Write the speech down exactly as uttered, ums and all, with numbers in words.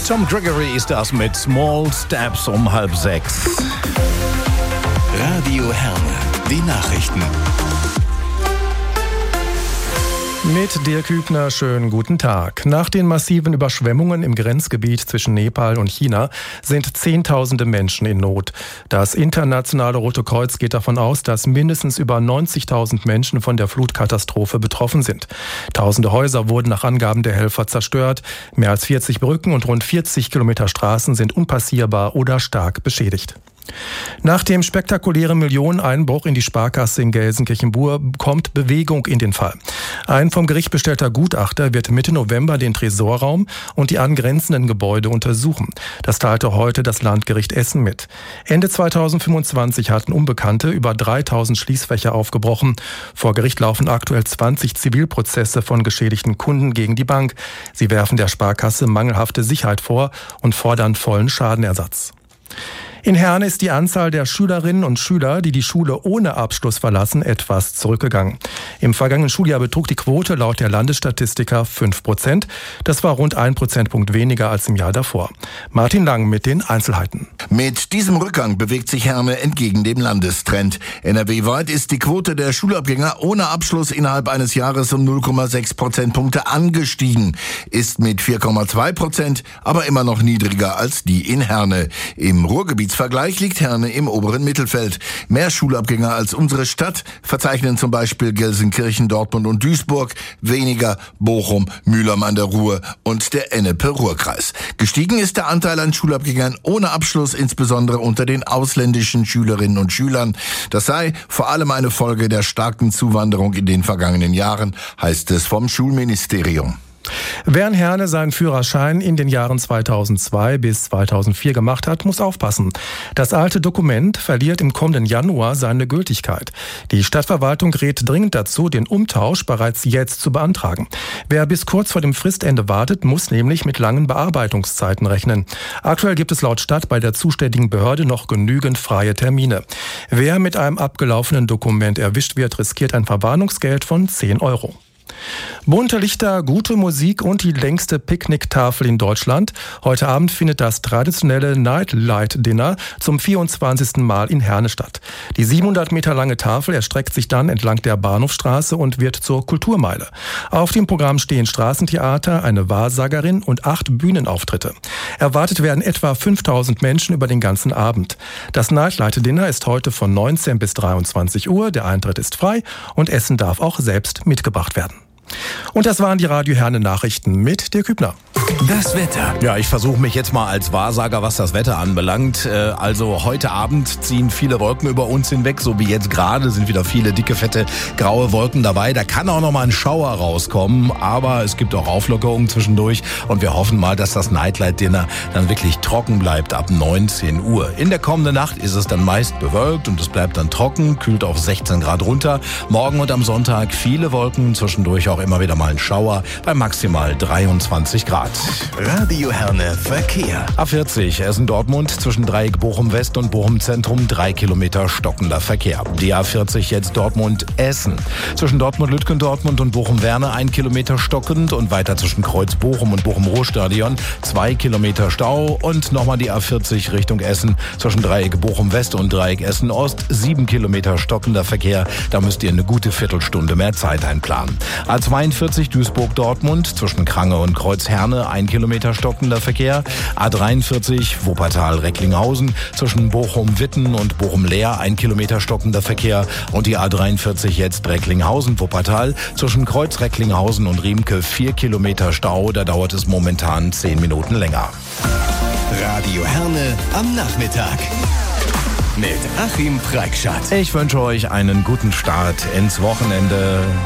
Tom Gregory ist das mit Small Steps um halb sechs. Radio Herne, die Nachrichten. Mit Dirk Hübner, schönen guten Tag. Nach den massiven Überschwemmungen im Grenzgebiet zwischen Nepal und China sind Zehntausende Menschen in Not. Das Internationale Rote Kreuz geht davon aus, dass mindestens über neunzigtausend Menschen von der Flutkatastrophe betroffen sind. Tausende Häuser wurden nach Angaben der Helfer zerstört. Mehr als vierzig Brücken und rund vierzig Kilometer Straßen sind unpassierbar oder stark beschädigt. Nach dem spektakulären Millioneneinbruch in die Sparkasse in Gelsenkirchen-Bur kommt Bewegung in den Fall. Ein vom Gericht bestellter Gutachter wird Mitte November den Tresorraum und die angrenzenden Gebäude untersuchen. Das teilte heute das Landgericht Essen mit. Ende zweitausendfünfundzwanzig hatten Unbekannte über dreitausend Schließfächer aufgebrochen. Vor Gericht laufen aktuell zwanzig Zivilprozesse von geschädigten Kunden gegen die Bank. Sie werfen der Sparkasse mangelhafte Sicherheit vor und fordern vollen Schadenersatz. In Herne ist die Anzahl der Schülerinnen und Schüler, die die Schule ohne Abschluss verlassen, etwas zurückgegangen. Im vergangenen Schuljahr betrug die Quote laut der Landesstatistiker fünf Prozent. Das war rund ein Prozentpunkt weniger als im Jahr davor. Martin Lang mit den Einzelheiten. Mit diesem Rückgang bewegt sich Herne entgegen dem Landestrend. N R W-weit ist die Quote der Schulabgänger ohne Abschluss innerhalb eines Jahres um null Komma sechs Prozentpunkte angestiegen, ist mit vier Komma zwei Prozent aber immer noch niedriger als die in Herne. Im Ruhrgebiet Vergleich liegt Herne im oberen Mittelfeld. Mehr Schulabgänger als unsere Stadt verzeichnen zum Beispiel Gelsenkirchen, Dortmund und Duisburg, weniger Bochum, Mülheim an der Ruhr und der Ennepe-Ruhr-Kreis. Gestiegen ist der Anteil an Schulabgängern ohne Abschluss, insbesondere unter den ausländischen Schülerinnen und Schülern. Das sei vor allem eine Folge der starken Zuwanderung in den vergangenen Jahren, heißt es vom Schulministerium. Wer in Herne seinen Führerschein in den Jahren zweitausendzwei bis zweitausendvier gemacht hat, muss aufpassen. Das alte Dokument verliert im kommenden Januar seine Gültigkeit. Die Stadtverwaltung rät dringend dazu, den Umtausch bereits jetzt zu beantragen. Wer bis kurz vor dem Fristende wartet, muss nämlich mit langen Bearbeitungszeiten rechnen. Aktuell gibt es laut Stadt bei der zuständigen Behörde noch genügend freie Termine. Wer mit einem abgelaufenen Dokument erwischt wird, riskiert ein Verwarnungsgeld von zehn Euro. Bunte Lichter, gute Musik und die längste Picknicktafel in Deutschland. Heute Abend findet das traditionelle Nightlight Dinner zum vierundzwanzigsten Mal in Herne statt. Die siebenhundert Meter lange Tafel erstreckt sich dann entlang der Bahnhofstraße und wird zur Kulturmeile. Auf dem Programm stehen Straßentheater, eine Wahrsagerin und acht Bühnenauftritte. Erwartet werden etwa fünftausend Menschen über den ganzen Abend. Das Nightlight Dinner ist heute von neunzehn bis dreiundzwanzig Uhr. Der Eintritt ist frei und Essen darf auch selbst mitgebracht werden. Und das waren die Radio Herne Nachrichten mit Dirk Hübner. Das Wetter. Ja, ich versuche mich jetzt mal als Wahrsager, was das Wetter anbelangt. Also heute Abend ziehen viele Wolken über uns hinweg, so wie jetzt gerade sind wieder viele dicke, fette, graue Wolken dabei. Da kann auch noch mal ein Schauer rauskommen, aber es gibt auch Auflockerungen zwischendurch und wir hoffen mal, dass das Nightlight Dinner dann wirklich trocken bleibt ab neunzehn Uhr. In der kommenden Nacht ist es dann meist bewölkt und es bleibt dann trocken, kühlt auf sechzehn Grad runter. Morgen und am Sonntag viele Wolken, zwischendurch auch immer wieder mal ein Schauer bei maximal dreiundzwanzig Grad. Radio Herne Verkehr. A vierzig, Essen-Dortmund, zwischen Dreieck Bochum-West und Bochum-Zentrum, drei Kilometer stockender Verkehr. Die A vierzig jetzt Dortmund-Essen. Zwischen Dortmund-Lütgendortmund und Bochum-Werne, ein Kilometer stockend und weiter zwischen Kreuz Bochum und Bochum-Ruhrstadion, zwei Kilometer Stau und nochmal die A vierzig Richtung Essen, zwischen Dreieck Bochum-West und Dreieck Essen-Ost, sieben Kilometer stockender Verkehr. Da müsst ihr eine gute Viertelstunde mehr Zeit einplanen. A zweiundvierzig Duisburg-Dortmund, zwischen Krange und Kreuz Herne, ein Kilometer stockender Verkehr. A dreiundvierzig Wuppertal-Recklinghausen, zwischen Bochum-Witten und Bochum-Leer, ein Kilometer stockender Verkehr. Und die A dreiundvierzig jetzt Recklinghausen-Wuppertal, zwischen Kreuz Recklinghausen und Riemke, vier Kilometer Stau. Da dauert es momentan zehn Minuten länger. Radio Herne am Nachmittag. Mit Achim Preikschat. Ich wünsche euch einen guten Start ins Wochenende.